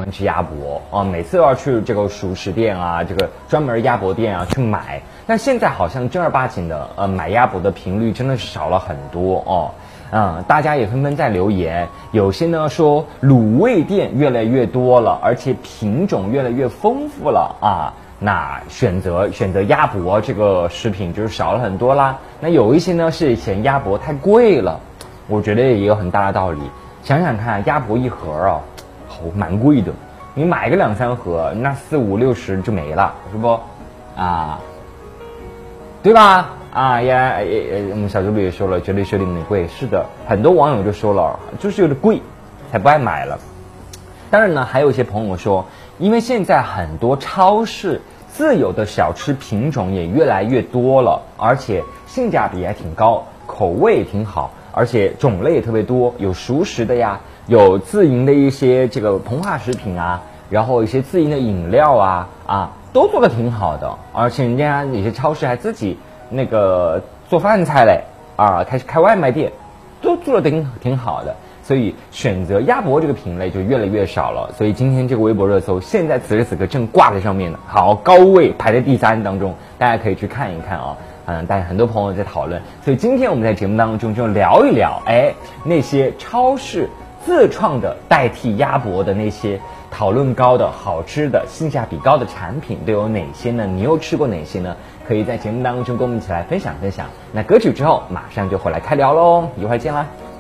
欢吃鸭脖啊，每次都要去这个熟食店啊，这个专门鸭脖店啊去买。但现在好像正儿八经的买鸭脖的频率真的是少了很多哦。大家也纷纷在留言，有些呢说卤味店越来越多了，而且品种越来越丰富了啊。那选择鸭脖这个食品就是少了很多啦。那有一些呢是嫌鸭脖太贵了，我觉得也有很大的道理。想想看，鸭脖一盒啊，蛮贵的，你买个2、3盒，那40、50、60就没了，是不？啊，对吧？我们小助理也说了，觉得有点贵。是的，很多网友就说了，就是有点贵，才不爱买了。当然呢，还有一些朋友说，因为现在很多超市自有的小吃品种也越来越多了，而且性价比还挺高，口味也挺好，而且种类也特别多，有熟食的呀，有自营的一些这个膨化食品啊，然后一些自营的饮料啊，都做得挺好的，而且人家有些超市还自己那个做饭菜嘞啊，开外卖店，都做得挺好的。所以选择鸭脖这个品类就越来越少了，所以今天这个微博热搜现在此时此刻正挂在上面的，好高位排在第3当中，大家可以去看一看啊。大家很多朋友在讨论，所以今天我们在节目当中就聊一聊，那些超市自创的代替鸭脖的那些讨论高的好吃的性价比高的产品都有哪些呢？你又吃过哪些呢？可以在节目当中跟我们一起来分享。那歌曲之后马上就回来开聊喽，一会儿见啦。